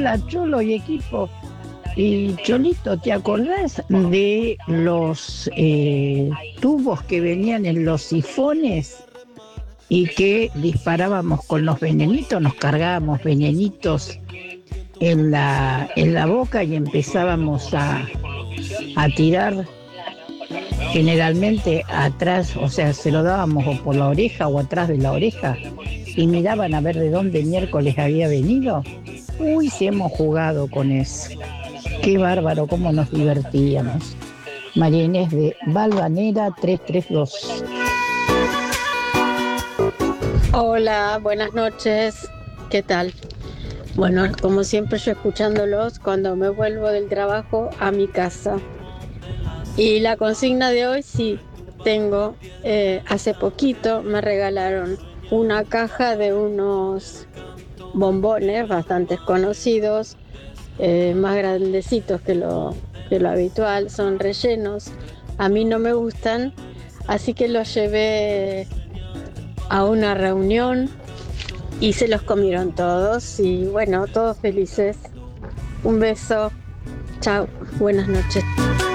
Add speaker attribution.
Speaker 1: Hola, Cholo y equipo. Y Cholito, ¿te acordás de los tubos que venían en los sifones y que disparábamos con los venenitos? Nos cargábamos venenitos en la boca y empezábamos a tirar generalmente atrás, o sea, se lo dábamos o por la oreja o atrás de la oreja y miraban a ver de dónde miércoles había venido. Uy, si hemos jugado con eso. Qué bárbaro, cómo nos divertíamos. María Inés de Valvanera 332.
Speaker 2: Hola, buenas noches. ¿Qué tal? Bueno, como siempre yo escuchándolos cuando me vuelvo del trabajo a mi casa. Y la consigna de hoy sí, tengo, hace poquito me regalaron una caja de unos bombones bastante conocidos, más grandecitos que lo habitual, son rellenos. A mí no me gustan, así que los llevé a una reunión y se los comieron todos y bueno, todos felices. Un beso, chao, buenas noches.